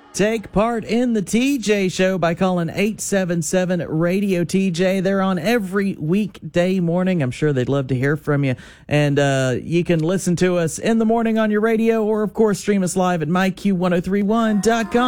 Take part in the TJ Show by calling 877-RADIO-TJ. They're on every weekday morning. I'm sure they'd love to hear from you. And you can listen to us in the morning on your radio or, of course, stream us live at myq1031.com.